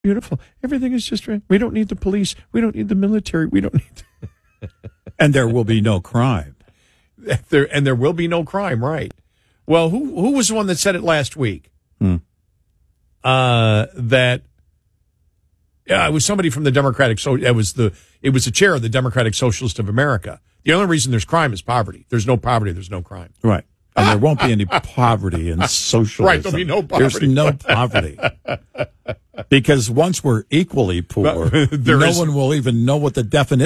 beautiful. Everything is just right. We don't need the police. We don't need the military. We don't need. And there will be no crime. There will be no crime, right? Well, who was the one that said it last week? That it was somebody from the Democratic. So it was the chair of the Democratic Socialist of America. The only reason there's crime is poverty. There's no poverty. There's no crime. Right. And there won't be any poverty in socialism. Right. There'll be no poverty. There's no poverty. Because once we're equally poor, no one will even know what the definition